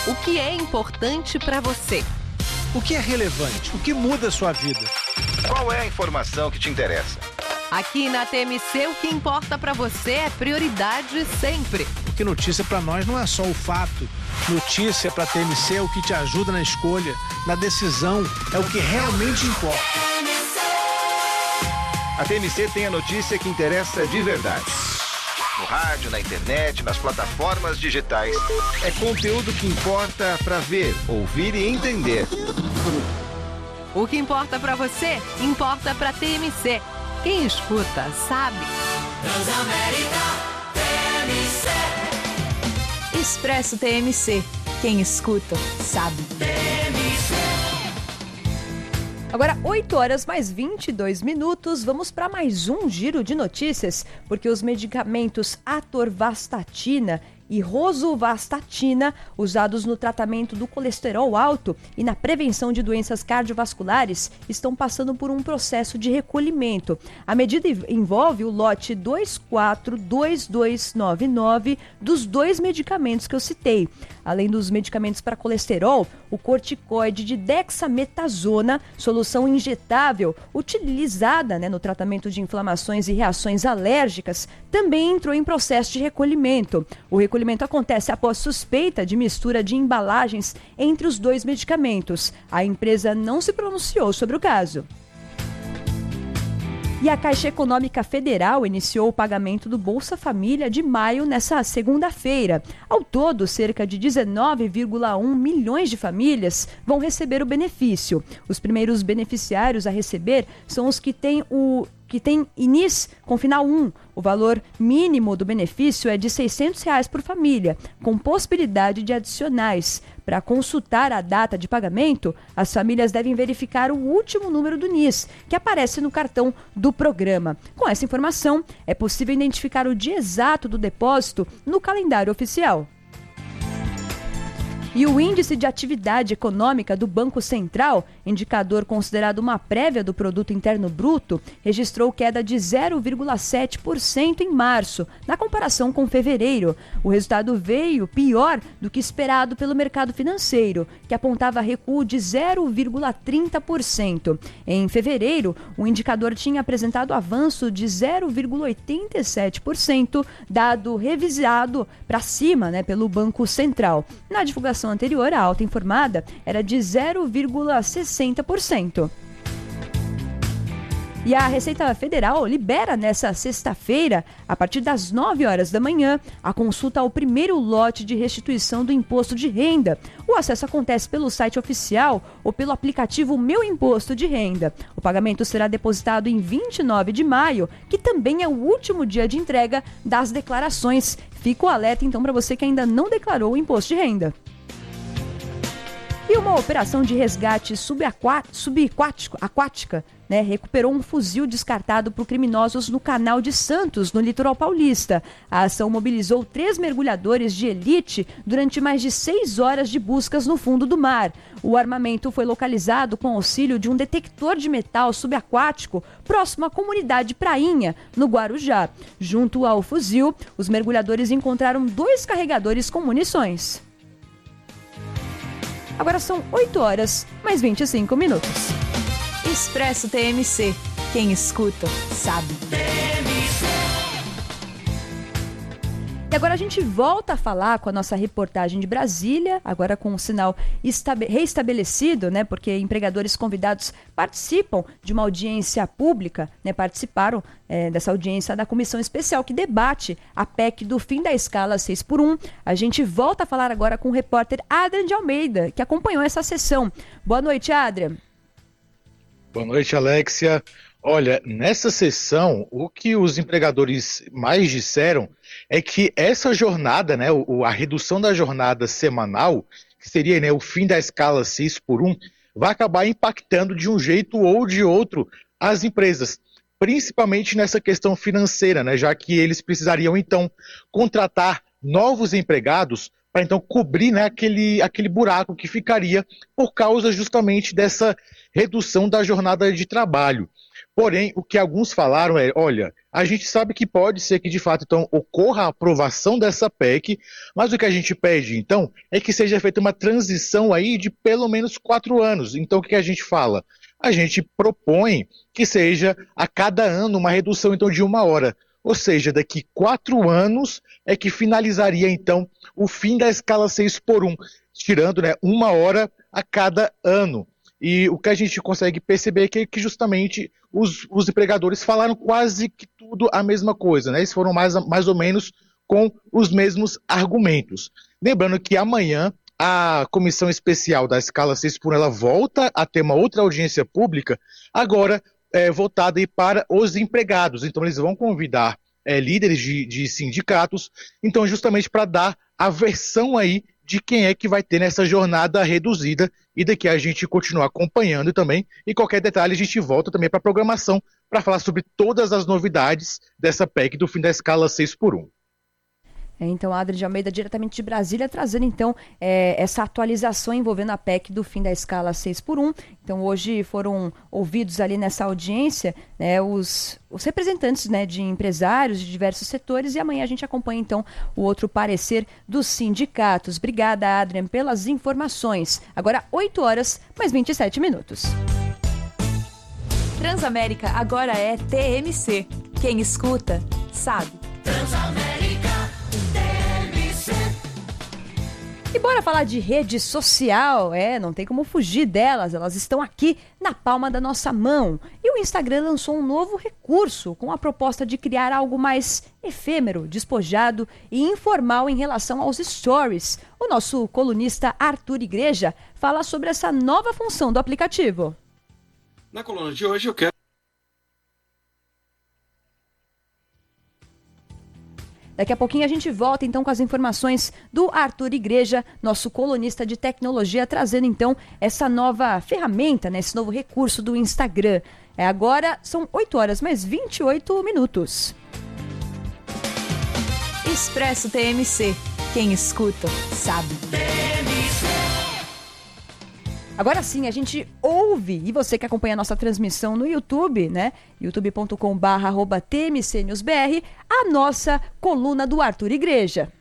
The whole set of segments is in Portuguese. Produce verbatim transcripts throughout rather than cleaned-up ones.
O que é importante para você? O que é relevante? O que muda a sua vida? Qual é a informação que te interessa? Aqui na T M C, o que importa para você é prioridade sempre. Porque notícia para nós não é só o fato. Notícia para a T M C é o que te ajuda na escolha, na decisão, é o que realmente importa. A T M C tem a notícia que interessa de verdade. No rádio, na internet, nas plataformas digitais. É conteúdo que importa para ver, ouvir e entender. O que importa para você, importa para a T M C. Quem escuta, sabe. Transamérica T M C. Expresso T M C. Quem escuta, sabe. T M C. Agora, oito horas mais vinte e dois minutos, vamos para mais um giro de notícias, porque os medicamentos atorvastatina e rosuvastatina, usados no tratamento do colesterol alto e na prevenção de doenças cardiovasculares, estão passando por um processo de recolhimento. A medida envolve o lote dois quatro dois dois nove nove dos dois medicamentos que eu citei. Além dos medicamentos para colesterol, o corticoide de dexametasona, solução injetável utilizada né, no tratamento de inflamações e reações alérgicas, também entrou em processo de recolhimento. O recolhimento acontece após suspeita de mistura de embalagens entre os dois medicamentos. A empresa não se pronunciou sobre o caso. E a Caixa Econômica Federal iniciou o pagamento do Bolsa Família de maio nessa segunda-feira. Ao todo, cerca de dezenove vírgula um milhões de famílias vão receber o benefício. Os primeiros beneficiários a receber são os que têm o que tem I N I S com final um. O valor mínimo do benefício é de seiscentos reais por família, com possibilidade de adicionais. Para consultar a data de pagamento, as famílias devem verificar o último número do N I S, que aparece no cartão do programa. Com essa informação, é possível identificar o dia exato do depósito no calendário oficial. E o Índice de Atividade Econômica do Banco Central, indicador considerado uma prévia do Produto Interno Bruto, registrou queda de zero vírgula sete por cento em março, na comparação com fevereiro. O resultado veio pior do que esperado pelo mercado financeiro, que apontava recuo de zero vírgula trinta por cento. Em fevereiro, o indicador tinha apresentado avanço de zero vírgula oitenta e sete por cento, dado revisado para cima né, pelo Banco Central. Na divulgação anterior, a alta informada era de zero vírgula sessenta por cento. E a Receita Federal libera nesta sexta-feira, a partir das nove horas da manhã, a consulta ao primeiro lote de restituição do imposto de renda. O acesso acontece pelo site oficial ou pelo aplicativo Meu Imposto de Renda. O pagamento será depositado em vinte e nove de maio, que também é o último dia de entrega das declarações. Fica o alerta então para você que ainda não declarou o imposto de renda. E uma operação de resgate subaquático, aquática, né, recuperou um fuzil descartado por criminosos no Canal de Santos, no litoral paulista. A ação mobilizou três mergulhadores de elite durante mais de seis horas de buscas no fundo do mar. O armamento foi localizado com auxílio de um detector de metal subaquático próximo à comunidade Prainha, no Guarujá. Junto ao fuzil, os mergulhadores encontraram dois carregadores com munições. Agora são oito horas, mais vinte e cinco minutos. Expresso T M C. Quem escuta, sabe. E agora a gente volta a falar com a nossa reportagem de Brasília, agora com o sinal estabe- reestabelecido, né? Porque empregadores convidados participam de uma audiência pública, né? Participaram é, dessa audiência da comissão especial que debate a P E C do fim da escala seis por um. A gente volta a falar agora com o repórter Adrian de Almeida, que acompanhou essa sessão. Boa noite, Adrian. Boa noite, Alexia. Olha, nessa sessão, o que os empregadores mais disseram é que essa jornada, né, a redução da jornada semanal, que seria, né, o fim da escala seis por um, vai acabar impactando de um jeito ou de outro as empresas, principalmente nessa questão financeira, né, já que eles precisariam, então, contratar novos empregados para então cobrir, né, aquele, aquele buraco que ficaria por causa justamente dessa redução da jornada de trabalho. Porém, o que alguns falaram é, olha, a gente sabe que pode ser que de fato então ocorra a aprovação dessa P E C, mas o que a gente pede então é que seja feita uma transição aí de pelo menos quatro anos. Então o que a gente fala? A gente propõe que seja a cada ano uma redução então de uma hora. Ou seja, daqui quatro anos é que finalizaria então o fim da escala seis por um, tirando, né, uma hora a cada ano. E o que a gente consegue perceber é que, que justamente os, os empregadores falaram quase que tudo a mesma coisa, né? Eles foram mais, mais ou menos com os mesmos argumentos. Lembrando que amanhã a comissão especial da escala seis por um ela volta a ter uma outra audiência pública, agora é, voltada aí para os empregados. Então eles vão convidar é, líderes de, de sindicatos, então justamente para dar a versão aí de quem é que vai ter nessa jornada reduzida, e daqui a gente continua acompanhando também, e qualquer detalhe a gente volta também para a programação para falar sobre todas as novidades dessa P E C do fim da escala seis por um. É, então, Adri de Almeida, diretamente de Brasília, trazendo então é, essa atualização envolvendo a P E C do fim da escala seis por um. Então, hoje foram ouvidos ali nessa audiência, né, os, os representantes, né, de empresários de diversos setores, e amanhã a gente acompanha então o outro parecer dos sindicatos. Obrigada, Adrian, pelas informações. Agora, oito horas, mais vinte e sete minutos. Transamérica agora é T M C. Quem escuta, sabe. Transamérica. E bora falar de rede social, é, não tem como fugir delas, elas estão aqui na palma da nossa mão. E o Instagram lançou um novo recurso com a proposta de criar algo mais efêmero, despojado e informal em relação aos stories. O nosso colunista Arthur Igreja fala sobre essa nova função do aplicativo. Na coluna de hoje eu quero Daqui a pouquinho a gente volta então com as informações do Arthur Igreja, nosso colunista de tecnologia, trazendo então essa nova ferramenta, né, esse novo recurso do Instagram. É, agora são oito horas mais vinte e oito minutos. Expresso T M C. Quem escuta, sabe. Agora sim, a gente ouve, e você que acompanha a nossa transmissão no YouTube, né, youtube ponto com barra arroba T M C News B R, a nossa coluna do Arthur Igreja.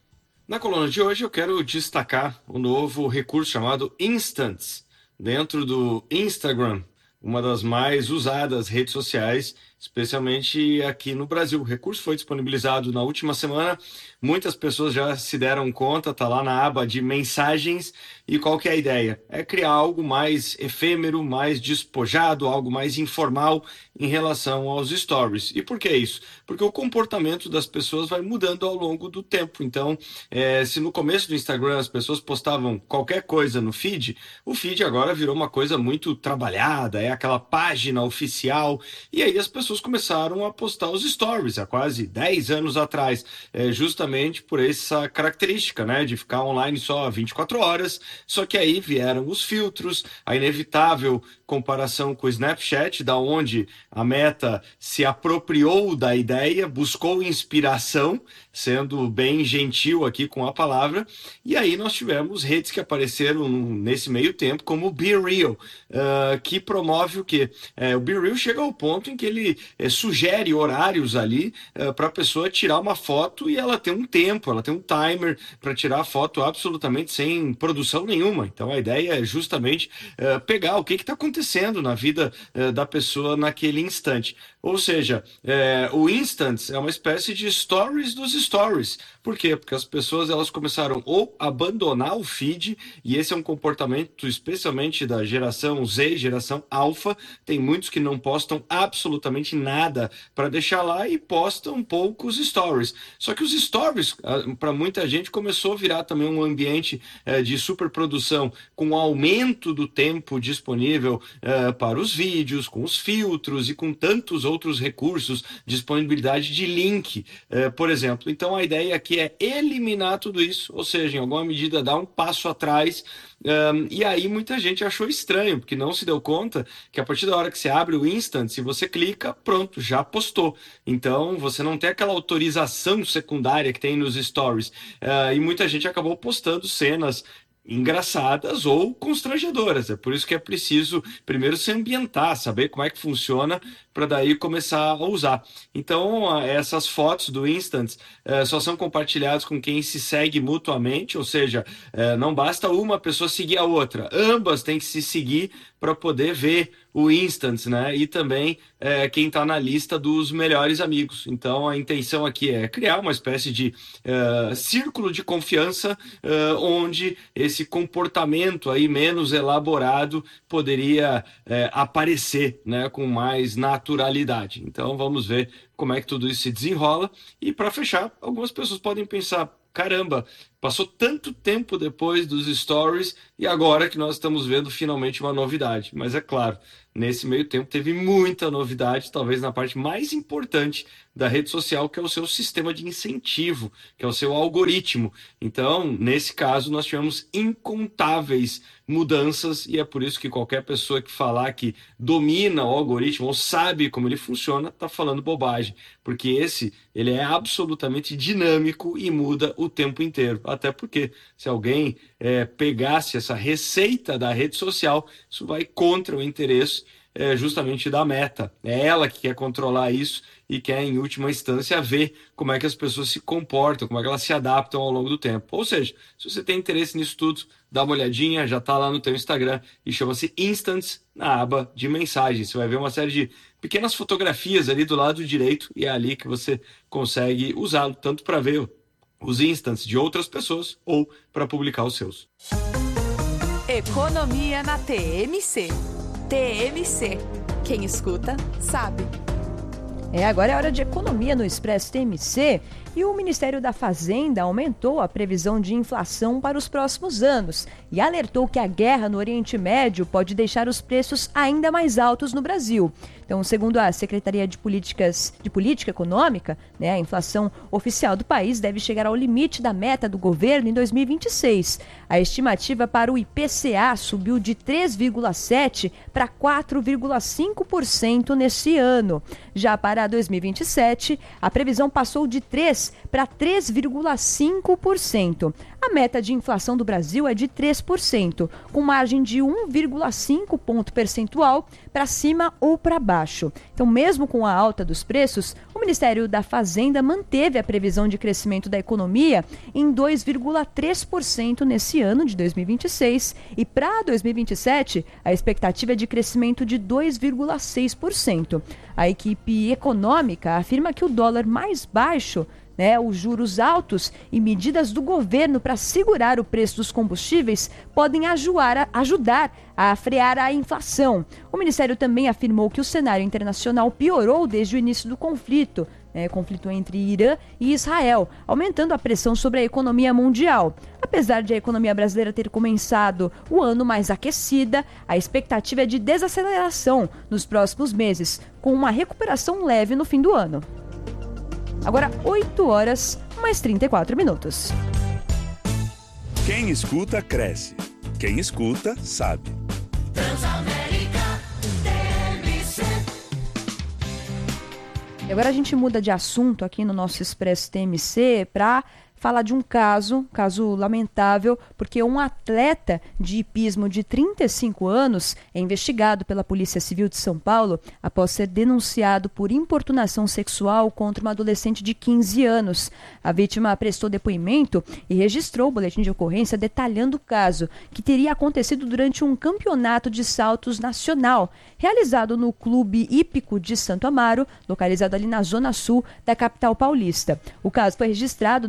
Na coluna de hoje eu quero destacar o novo recurso chamado Instants, dentro do Instagram, uma das mais usadas redes sociais, especialmente aqui no Brasil. O recurso foi disponibilizado na última semana, muitas pessoas já se deram conta, está lá na aba de mensagens. E qual que é a ideia? É criar algo mais efêmero, mais despojado, algo mais informal em relação aos stories. E por que isso? Porque o comportamento das pessoas vai mudando ao longo do tempo. Então, é, se no começo do Instagram as pessoas postavam qualquer coisa no feed, o feed agora virou uma coisa muito trabalhada, é aquela página oficial, e aí as pessoas começaram a postar os stories há quase dez anos atrás, é, justamente por essa característica, né, de ficar online só vinte e quatro horas. Só que aí vieram os filtros, a inevitável comparação com o Snapchat, da onde a Meta se apropriou da ideia, buscou inspiração, sendo bem gentil aqui com a palavra, e aí nós tivemos redes que apareceram nesse meio tempo, como o Be Real, uh, que promove o quê? Uh, o Be Real chega ao ponto em que ele uh, sugere horários ali uh, para a pessoa tirar uma foto, e ela tem um tempo, ela tem um timer para tirar a foto absolutamente sem produção nenhuma. Então a ideia é justamente uh, pegar o que está acontecendo na vida uh, da pessoa naquele instante. Ou seja, uh, o Instants é uma espécie de stories dos stories. Por quê? Porque as pessoas elas começaram ou a abandonar o feed, e esse é um comportamento especialmente da geração Z, geração alfa. Tem muitos que não postam absolutamente nada para deixar lá e postam poucos stories. Só que os stories, para muita gente, começou a virar também um ambiente eh, de superprodução, com o aumento do tempo disponível eh, para os vídeos, com os filtros e com tantos outros recursos, disponibilidade de link, eh, por exemplo. Então a ideia aqui é eliminar tudo isso, ou seja, em alguma medida dar um passo atrás. Um, e aí muita gente achou estranho, porque não se deu conta que a partir da hora que você abre o Instant, se você clica, pronto, já postou. Então você não tem aquela autorização secundária que tem nos stories. Uh, e muita gente acabou postando cenas engraçadas ou constrangedoras. É por isso que é preciso primeiro se ambientar, saber como é que funciona, para daí começar a usar. Então, essas fotos do Instant eh, só são compartilhadas com quem se segue mutuamente, ou seja, eh, não basta uma pessoa seguir a outra, ambas têm que se seguir para poder ver o Instant, né? E também eh, quem está na lista dos melhores amigos. Então, a intenção aqui é criar uma espécie de eh, círculo de confiança eh, onde esse comportamento aí menos elaborado poderia eh, aparecer, né, com mais naturalidade. Então vamos ver como é que tudo isso se desenrola. E para fechar, algumas pessoas podem pensar: caramba, passou tanto tempo depois dos stories e agora que nós estamos vendo finalmente uma novidade. Mas é claro, nesse meio tempo teve muita novidade, talvez na parte mais importante da rede social, que é o seu sistema de incentivo, que é o seu algoritmo. Então, nesse caso, nós tivemos incontáveis mudanças e é por isso que qualquer pessoa que falar que domina o algoritmo ou sabe como ele funciona, está falando bobagem, porque esse ele é absolutamente dinâmico e muda o tempo inteiro. Até porque se alguém é, pegasse essa receita da rede social, isso vai contra o interesse é, justamente da Meta. É ela que quer controlar isso e quer, em última instância, ver como é que as pessoas se comportam, como é que elas se adaptam ao longo do tempo. Ou seja, se você tem interesse nisso tudo, dá uma olhadinha, já está lá no teu Instagram e chama-se Instants na aba de mensagens. Você vai ver uma série de pequenas fotografias ali do lado direito e é ali que você consegue usá-lo, tanto para ver os instants de outras pessoas ou para publicar os seus. Economia na T M C. T M C. Quem escuta, sabe. É, agora é hora de economia no Expresso T M C e o Ministério da Fazenda aumentou a previsão de inflação para os próximos anos e alertou que a guerra no Oriente Médio pode deixar os preços ainda mais altos no Brasil. Então, segundo a Secretaria de Políticas de Política Econômica, né, a inflação oficial do país deve chegar ao limite da meta do governo em dois mil e vinte e seis. A estimativa para o I P C A subiu de três vírgula sete por cento para quatro vírgula cinco por cento neste ano. Já para dois mil e vinte e sete, a previsão passou de três por cento para três vírgula cinco por cento. A meta de inflação do Brasil é de três por cento, com margem de um vírgula cinco ponto percentual para cima ou para baixo. Então, mesmo com a alta dos preços, o Ministério da Fazenda manteve a previsão de crescimento da economia em dois vírgula três por cento nesse ano de dois mil e vinte e seis e para dois mil e vinte e sete a expectativa é de crescimento de dois vírgula seis por cento. A equipe econômica afirma que o dólar mais baixo, né, os juros altos e medidas do governo para segurar o preço dos combustíveis podem ajudar a, ajudar a frear a inflação. O Ministério também afirmou que o cenário internacional piorou desde o início do conflito, né, conflito entre Irã e Israel, aumentando a pressão sobre a economia mundial. Apesar de a economia brasileira ter começado o ano mais aquecida, a expectativa é de desaceleração nos próximos meses, com uma recuperação leve no fim do ano. Agora, oito horas, mais trinta e quatro minutos. Quem escuta, cresce. Quem escuta, sabe. Transamérica T M C. E agora a gente muda de assunto aqui no nosso Expresso T M C para falar de um caso, caso lamentável, porque um atleta de hipismo de trinta e cinco anos é investigado pela Polícia Civil de São Paulo após ser denunciado por importunação sexual contra uma adolescente de quinze anos. A vítima prestou depoimento e registrou o boletim de ocorrência detalhando o caso, que teria acontecido durante um campeonato de saltos nacional, realizado no Clube Hípico de Santo Amaro, localizado ali na zona sul da capital paulista. O caso foi registrado na sexta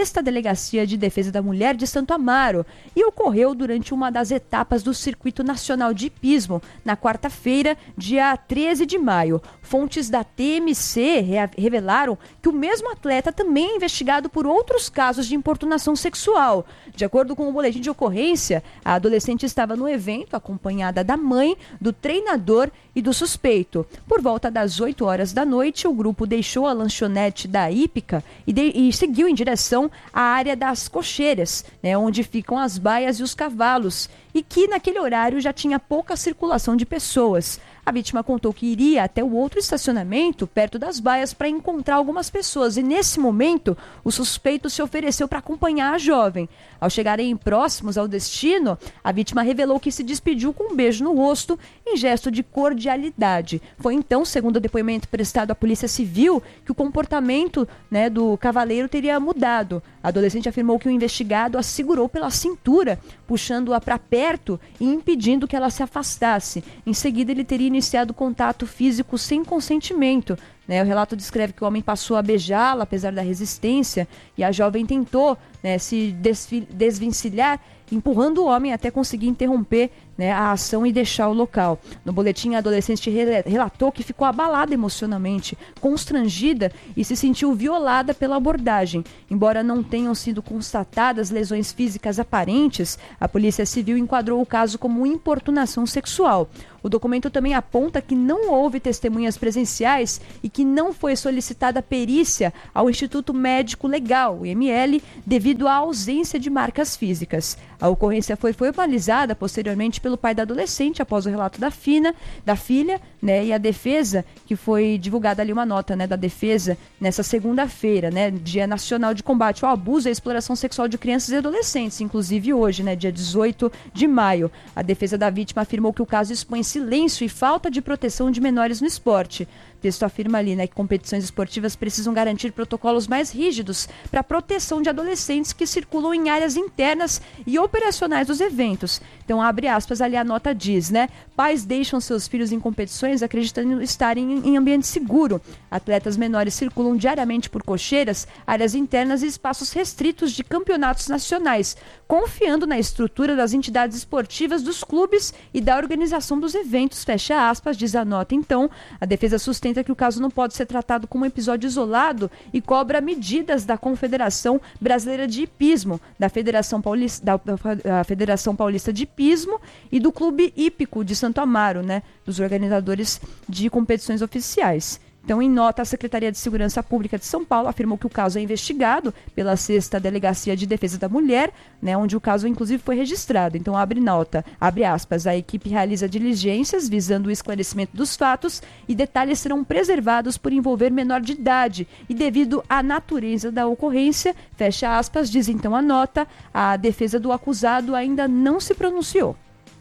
sexta Delegacia de Defesa da Mulher de Santo Amaro e ocorreu durante uma das etapas do Circuito Nacional de Hipismo, na quarta-feira, dia treze de maio. Fontes da T M C re- revelaram que o mesmo atleta também é investigado por outros casos de importunação sexual. De acordo com o boletim de ocorrência, a adolescente estava no evento acompanhada da mãe, do treinador e do suspeito. Por volta das oito horas da noite, o grupo deixou a lanchonete da Hípica e, de, e seguiu em direção à área das cocheiras, né, onde ficam as baias e os cavalos, e que naquele horário já tinha pouca circulação de pessoas. A vítima contou que iria até o outro estacionamento, perto das baias, para encontrar algumas pessoas. E nesse momento, o suspeito se ofereceu para acompanhar a jovem. Ao chegarem próximos ao destino, a vítima revelou que se despediu com um beijo no rosto, em gesto de cordialidade. Foi então, segundo o depoimento prestado à Polícia Civil, que o comportamento, né, do cavaleiro teria mudado. A adolescente afirmou que o investigado a segurou pela cintura, puxando-a para perto e impedindo que ela se afastasse. Em seguida, ele teria iniciado contato físico sem consentimento. Né? O relato descreve que o homem passou a beijá-la, apesar da resistência, e a jovem tentou, né, se desfi- desvencilhar, empurrando o homem até conseguir interromper, né, a ação e deixar o local. No boletim, a adolescente rel- relatou que ficou abalada emocionalmente, constrangida e se sentiu violada pela abordagem. Embora não tenham sido constatadas lesões físicas aparentes, a Polícia Civil enquadrou o caso como importunação sexual. O documento também aponta que não houve testemunhas presenciais e que não foi solicitada perícia ao Instituto Médico Legal, o I M L, devido à ausência de marcas físicas. A ocorrência foi formalizada posteriormente pelo pai da adolescente após o relato da, fina, da filha, né, e a defesa, que foi divulgada ali uma nota, né, da defesa nessa segunda-feira, né, Dia Nacional de Combate ao Abuso e à Exploração Sexual de Crianças e Adolescentes, inclusive hoje, né, dia dezoito de maio. A defesa da vítima afirmou que o caso expõe silêncio e falta de proteção de menores no esporte. O texto afirma ali, né, que competições esportivas precisam garantir protocolos mais rígidos para a proteção de adolescentes que circulam em áreas internas e operacionais dos eventos. Então, abre aspas, ali a nota diz, né? Pais deixam seus filhos em competições acreditando estarem em ambiente seguro. Atletas menores circulam diariamente por cocheiras, áreas internas e espaços restritos de campeonatos nacionais, confiando na estrutura das entidades esportivas, dos clubes e da organização dos eventos. Fecha aspas, diz a nota. Então, a defesa sustenta que o caso não pode ser tratado como um episódio isolado e cobra medidas da Confederação Brasileira de Hipismo, da Federação Paulista, da, da Federação Paulista de Hipismo e do Clube Hípico de Santo Amaro, né, dos organizadores de competições oficiais. Então, em nota, a Secretaria de Segurança Pública de São Paulo afirmou que o caso é investigado pela sexta Delegacia de Defesa da Mulher, né, onde o caso, inclusive, foi registrado. Então, abre nota, abre aspas, a equipe realiza diligências visando o esclarecimento dos fatos e detalhes serão preservados por envolver menor de idade e devido à natureza da ocorrência, fecha aspas, diz então a nota, a defesa do acusado ainda não se pronunciou.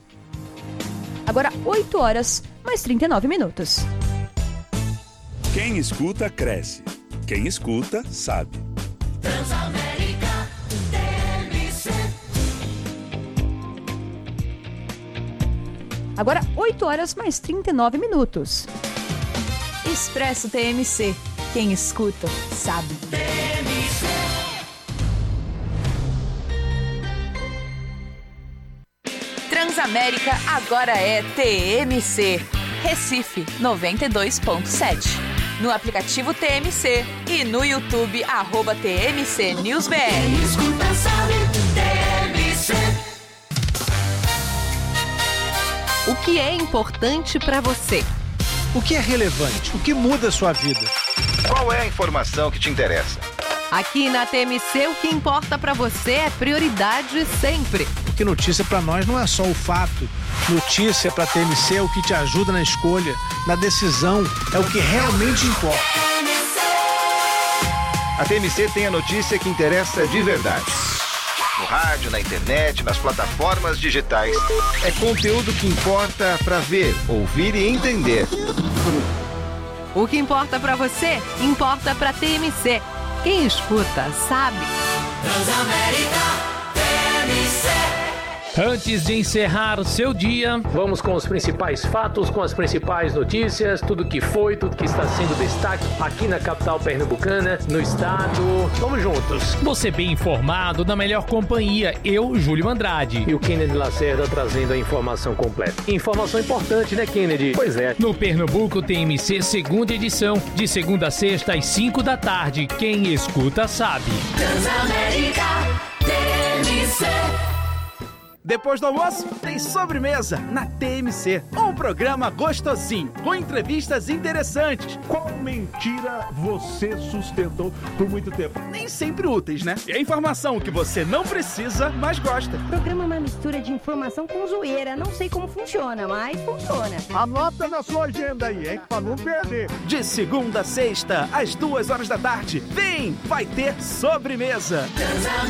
Agora, oito horas, mais trinta e nove minutos. Quem escuta, cresce. Quem escuta, sabe. Transamérica T M C. Agora, oito horas mais trinta e nove minutos. Expresso T M C. Quem escuta, sabe. T M C. Transamérica agora é T M C. Recife noventa e dois ponto sete. No aplicativo T M C e no YouTube, arroba T M C News B R. Quem escuta sabe, T M C. O que é importante para você? O que é relevante? O que muda a sua vida? Qual é a informação que te interessa? Aqui na T M C, o que importa para você é prioridade sempre. Porque notícia para nós não é só o fato. Notícia para T M C é o que te ajuda na escolha, na decisão, é o que realmente importa. A T M C tem a notícia que interessa de verdade. No rádio, na internet, nas plataformas digitais. É conteúdo que importa para ver, ouvir e entender. O que importa para você, importa para T M C. Quem escuta, sabe. Transamérica T M C. Antes de encerrar o seu dia, vamos com os principais fatos, com as principais notícias, tudo que foi, tudo que está sendo destaque aqui na capital pernambucana, no estado. Vamos juntos. Você bem informado, na melhor companhia, eu, Júlio Andrade. E o Kennedy Lacerda trazendo a informação completa. Informação importante, né, Kennedy? Pois é. No Pernambuco T M C, segunda edição, de segunda a sexta às cinco da tarde. Quem escuta sabe. Transamérica T M C. Depois do almoço, tem sobremesa na T M C. Um programa gostosinho, com entrevistas interessantes. Qual mentira você sustentou por muito tempo? Nem sempre úteis, né? E a informação que você não precisa, mas gosta. O programa é uma mistura de informação com zoeira. Não sei como funciona, mas funciona. Anota na sua agenda aí, hein? Pra não perder. De segunda a sexta, às duas horas da tarde. Vem! Vai ter sobremesa. Transamérica.